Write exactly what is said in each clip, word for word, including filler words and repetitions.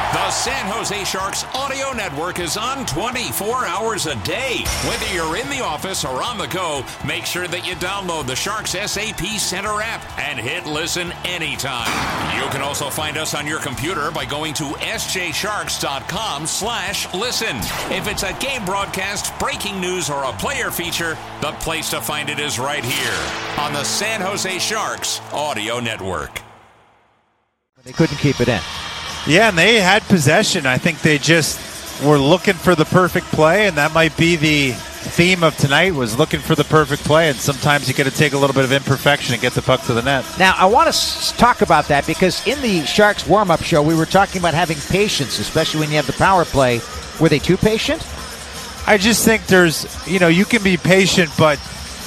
The San Jose Sharks audio network is on twenty-four hours a day. Whether you're in the office or on the go, make sure that you download the Sharks S A P Center app and hit listen anytime. You can also find us on your computer by going to s j sharks dot com slash listen. If it's a game broadcast, breaking news, or a player feature, the place to find it is right here on the San Jose Sharks audio network. They couldn't keep it in. Yeah, and they had possession. I think they just were looking for the perfect play, and that might be the theme of tonight, was looking for the perfect play, and sometimes you got to take a little bit of imperfection and get the puck to the net. Now, I want to s- talk about that because in the Sharks warm-up show, we were talking about having patience, especially when you have the power play. Were they too patient? I just think there's, you know, you can be patient, but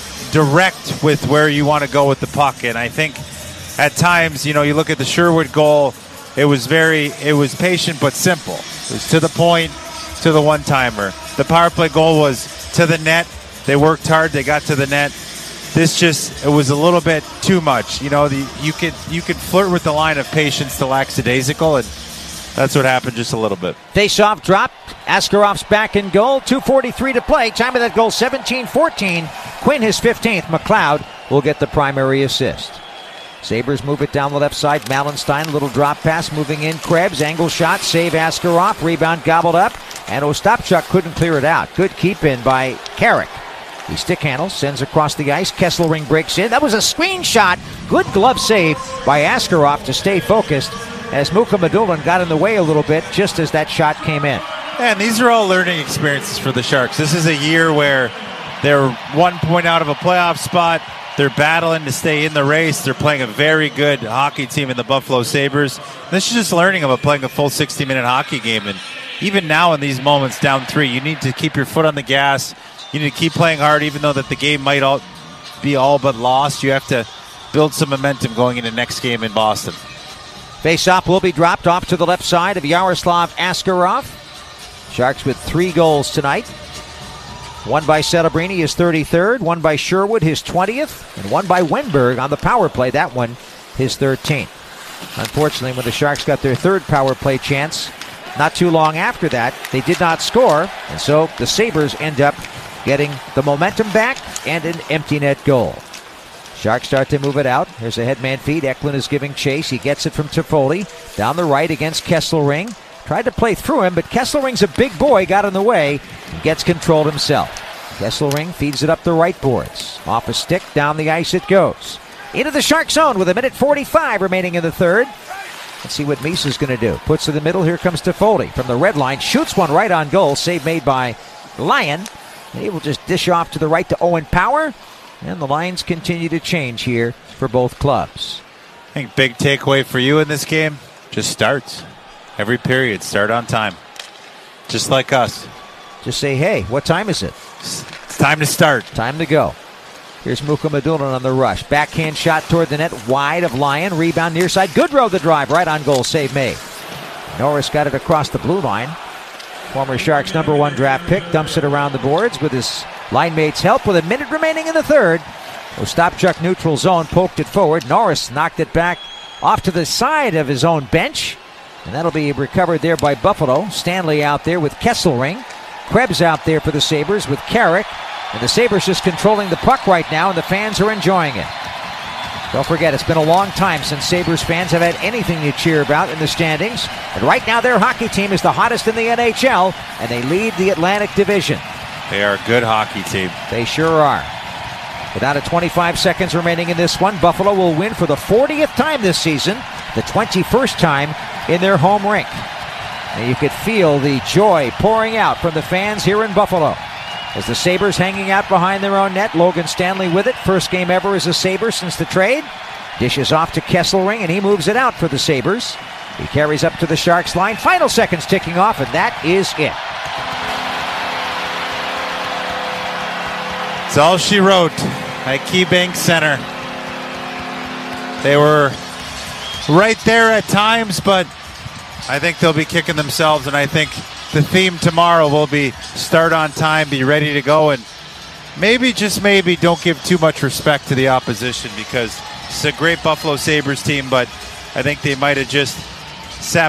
direct with where you want to go with the puck, and I think at times, you know, you look at the Sherwood goal, It was very, it was patient but simple. It was to the point, to the one-timer. The power play goal was to the net. They worked hard. They got to the net. This just, it was a little bit too much. You know, the, you could you could flirt with the line of patience to lackadaisical, and that's what happened just a little bit. Face-off dropped. Askarof's back in goal. two forty-three to play. Time of that goal, seventeen fourteen. Quinn his fifteenth. McLeod will get the primary assist. Sabres move it down the left side. Malenstein, little drop pass, moving in. Krebs, angle shot, save Askarov. Rebound gobbled up, and Ostapchuk couldn't clear it out. Good keep in by Carrick. He stick handles, sends across the ice. Kesselring breaks in. That was a screen shot. Good glove save by Askarov to stay focused as Muka Madulin got in the way a little bit just as that shot came in. And these are all learning experiences for the Sharks. This is a year where they're one point out of a playoff spot. They're battling to stay in the race. They're playing a very good hockey team in the Buffalo Sabres. This is just learning about playing a full sixty-minute hockey game. And even now in these moments, down three, you need to keep your foot on the gas. You need to keep playing hard, even though that the game might all be all but lost. You have to build some momentum going into next game in Boston. Face-off will be dropped off to the left side of Yaroslav Askarov. Sharks with three goals tonight. One by Celebrini, his thirty-third. One by Sherwood, his twentieth. And one by Wenberg on the power play. That one, his thirteenth. Unfortunately, when the Sharks got their third power play chance, not too long after that, they did not score. And so the Sabres end up getting the momentum back and an empty net goal. Sharks start to move it out. There's a headman feed. Eklund is giving chase. He gets it from Toffoli. Down the right against Kesselring. Tried to play through him, but Kesselring's a big boy, got in the way, and gets controlled himself. Kesselring feeds it up the right boards. Off a stick, down the ice it goes. Into the Shark zone with a minute forty-five remaining in the third. Let's see what Meese is going to do. Puts in the middle, here comes Toffoli from the red line. Shoots one right on goal, save made by Lyon. And he will just dish off to the right to Owen Power. And the lines continue to change here for both clubs. I think big takeaway for you in this game, just starts. Every period, start on time. Just like us. Just say, hey, what time is it? It's time to start. Time to go. Here's Muka Madulin on the rush. Backhand shot toward the net, wide of Lyon. Rebound near side. Goodrow the drive, right on goal, save made. Norris got it across the blue line. Former Sharks number one draft pick dumps it around the boards with his line mate's help with a minute remaining in the third. Ostapchuk neutral zone, poked it forward. Norris knocked it back off to the side of his own bench. And that'll be recovered there by Buffalo. Stanley out there with Kesselring. Krebs out there for the Sabres with Carrick. And the Sabres just controlling the puck right now, and the fans are enjoying it. Don't forget, it's been a long time since Sabres fans have had anything to cheer about in the standings. And right now their hockey team is the hottest in the N H L, and they lead the Atlantic Division. They are a good hockey team. They sure are. Without a twenty-five seconds remaining in this one, Buffalo will win for the fortieth time this season, the twenty-first time in their home rink. And you could feel the joy pouring out from the fans here in Buffalo. As the Sabres hanging out behind their own net, Logan Stanley with it. First game ever as a Sabre since the trade. Dishes off to Kesselring, and he moves it out for the Sabres. He carries up to the Sharks line. Final seconds ticking off, and that is it. It's all she wrote at KeyBank Center. They were right there at times, but I think they'll be kicking themselves, and I think the theme tomorrow will be start on time, be ready to go, and maybe, just maybe, don't give too much respect to the opposition, because it's a great Buffalo Sabres team, but I think they might have just sat